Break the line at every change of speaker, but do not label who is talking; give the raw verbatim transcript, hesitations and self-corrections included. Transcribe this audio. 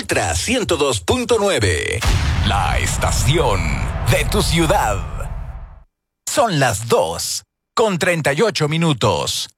Ultra ciento dos punto nueve. La estación de tu ciudad. Son las dos con treinta y ocho minutos.